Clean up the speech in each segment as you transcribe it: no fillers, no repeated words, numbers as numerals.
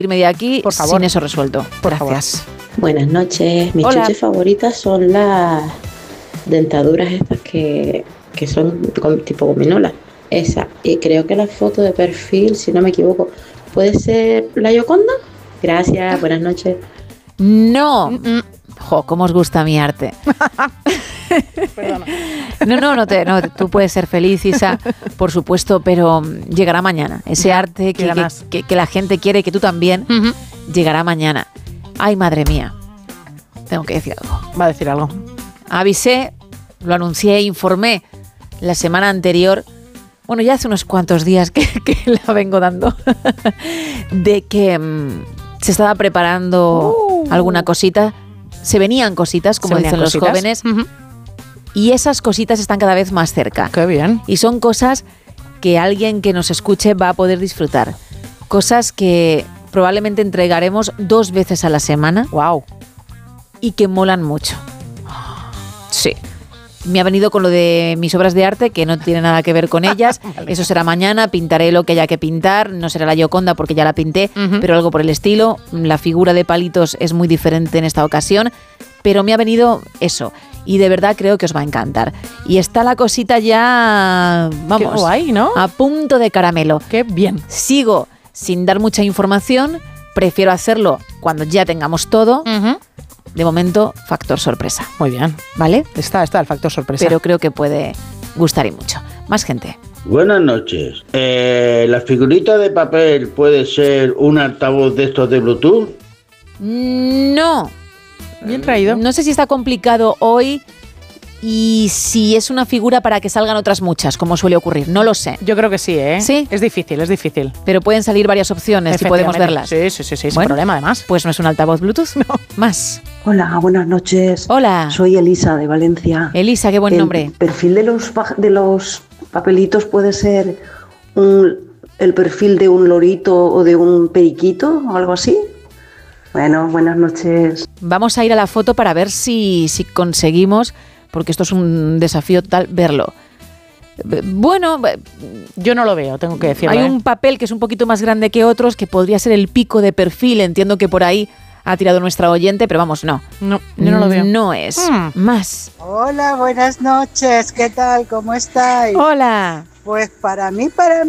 irme de aquí Por favor. sin eso resuelto. Por Gracias. Buenas noches. Mis Hola. chuches favoritas son las dentaduras estas que son tipo gominola. Esa. Y creo que la foto de perfil, si no me equivoco, ¿puede ser la Gioconda? Gracias, buenas noches. No. Jo, cómo os gusta mi arte. Perdona. No, tú puedes ser feliz, Isa, por supuesto, pero llegará mañana. Ese arte qué ganas. que la gente quiere, que tú también, llegará mañana. Ay, madre mía. Tengo que decir algo. Va a decir algo. Avisé, lo anuncié, informé la semana anterior, bueno, ya hace unos cuantos días que la vengo dando, de que se estaba preparando alguna cosita. Se venían cositas, como dicen los jóvenes, y esas cositas están cada vez más cerca. Qué bien. Y son cosas que alguien que nos escuche va a poder disfrutar. Cosas que probablemente entregaremos 2 veces a la semana. Wow. Y que molan mucho. Sí. Me ha venido con lo de mis obras de arte, que no tiene nada que ver con ellas. Vale. Eso será mañana, pintaré lo que haya que pintar. No será la Gioconda porque ya la pinté, pero algo por el estilo. La figura de palitos es muy diferente en esta ocasión, pero me ha venido eso. Y de verdad creo que os va a encantar. Y está la cosita ya, vamos, qué guay, ¿no? A punto de caramelo. Qué bien. Sigo sin dar mucha información. Prefiero hacerlo cuando ya tengamos todo. De momento, factor sorpresa. Muy bien. ¿Vale? Está el factor sorpresa. Pero creo que puede gustar y mucho. Más gente. Buenas noches. ¿La figurita de papel puede ser un altavoz de estos de Bluetooth? No. Bien traído. No sé si está complicado hoy y si es una figura para que salgan otras muchas, como suele ocurrir. No lo sé. Yo creo que sí, ¿eh? ¿Sí? Es difícil. Pero pueden salir varias opciones y podemos verlas. Sí, sin Bueno, problema además. Pues no es un altavoz Bluetooth. No. Más. Hola, buenas noches. Hola. Soy Elisa de Valencia. Elisa, qué buen nombre. ¿El perfil de los papelitos puede ser el perfil de un lorito o de un periquito o algo así? Bueno, buenas noches. Vamos a ir a la foto para ver si conseguimos, porque esto es un desafío total, verlo. Bueno, yo no lo veo, tengo que decirlo. Hay un papel que es un poquito más grande que otros, que podría ser el pico de perfil. Entiendo que por ahí ha tirado nuestra oyente, pero vamos, no. No, yo no lo veo. No es. Más. Hola, buenas noches. ¿Qué tal? ¿Cómo estáis? Hola. Pues para mí,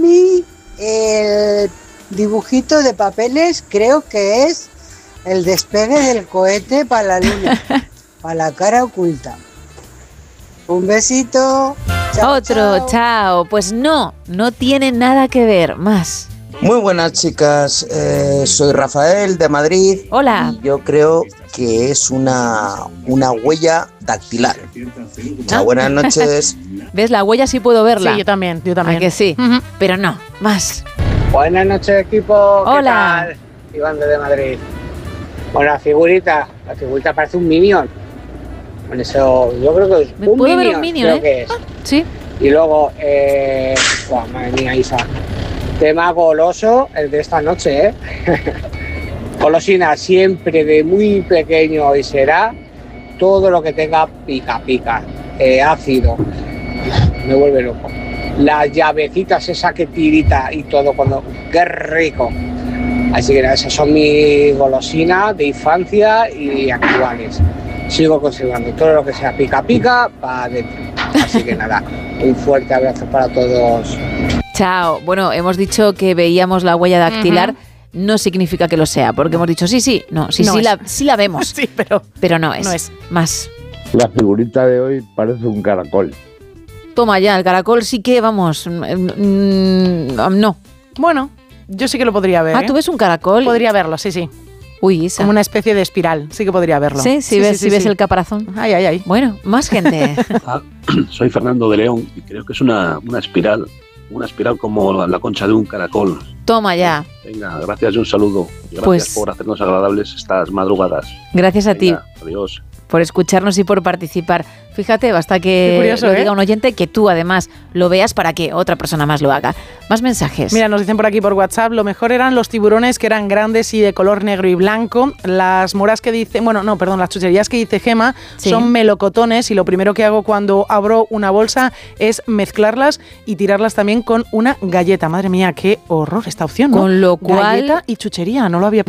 el dibujito de papeles creo que es el despegue del cohete para la luna, para la cara oculta. Un besito. Chao, Otro, chao. Pues no tiene nada que ver. Más. Muy buenas, chicas. Soy Rafael de Madrid. Hola. Y yo creo que es una huella dactilar. Chao, buenas noches. ¿Ves? La huella sí puedo verla. Sí, yo también. ¿A que sí? Pero no. Más. Buenas noches, equipo. ¿Qué Hola. tal? Iván de Madrid. Bueno, la figurita parece un Minion. Con eso, yo creo que es un ¿Puedo Minion. ver un Minion, creo que es. Sí. Y luego, madre mía, Isa. Tema goloso, el de esta noche, ¿eh? Golosina siempre de muy pequeño y será todo lo que tenga pica, ácido. Me vuelve loco. Las llavecitas, esa que tirita y todo, ¡qué rico! Así que esas son mis golosinas de infancia y actuales. Sigo conservando todo lo que sea pica para adentro. Así que nada, un fuerte abrazo para todos. Chao. Bueno, hemos dicho que veíamos la huella dactilar. No significa que lo sea, porque hemos dicho sí, la vemos. Sí, pero no es. No es. Más. La figurita de hoy parece un caracol. Toma ya, el caracol sí que, vamos, no. Bueno, yo sí que lo podría ver. ¿Tú ves un caracol? Podría verlo, sí. Uy, Isa. Como una especie de espiral, sí que podría verlo. Sí, ves el caparazón. Ay. Bueno, más gente. Soy Fernando de León y creo que es una espiral. Una espiral como la concha de un caracol. Toma ya. Venga, gracias y un saludo. Y gracias por hacernos agradables estas madrugadas. Gracias a ti. Adiós. Por escucharnos y por participar. Fíjate, basta que curioso, lo diga un oyente, que tú además lo veas para que otra persona más lo haga. Más mensajes. Mira, nos dicen por aquí por WhatsApp, lo mejor eran los tiburones que eran grandes y de color negro y blanco. Las moras que dice, las chucherías que dice Gema son melocotones y lo primero que hago cuando abro una bolsa es mezclarlas y tirarlas también con una galleta. Madre mía, qué horror esta opción, ¿no? Con lo cual... Galleta y chuchería, no lo había pensado.